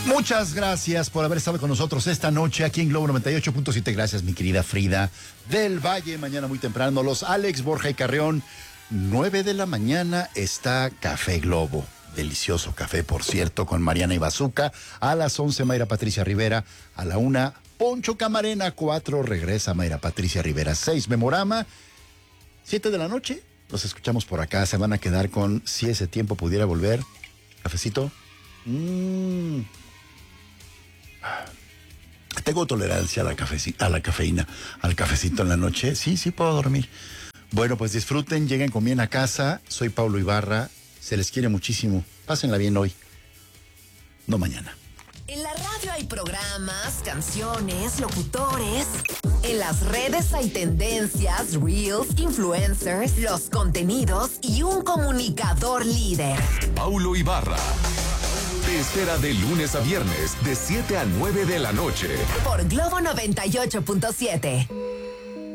Muchas gracias por haber estado con nosotros esta noche aquí en Globo 98.7. Gracias, mi querida Frida del Valle. Mañana muy temprano, los Alex, Borja y Carreón. 9 de la mañana está Café Globo. Delicioso café, por cierto, con Mariana y Bazuca. A las 11, Mayra Patricia Rivera. A la 1, Poncho Camarena. 4, regresa Mayra Patricia Rivera. 6, Memorama. 7 de la noche, los escuchamos por acá. Se van a quedar con Si ese tiempo pudiera volver. Cafecito. Tengo tolerancia a la cafeína, al cafecito en la noche. Sí, puedo dormir. Bueno, pues disfruten, lleguen con bien a casa. Soy Paulo Ibarra. Se les quiere muchísimo. Pásenla bien hoy, no mañana. En la radio hay programas, canciones, locutores. En las redes hay tendencias, reels, influencers, los contenidos y un comunicador líder. Paulo Ibarra te espera de lunes a viernes de 7 a 9 de la noche Por Globo 98.7.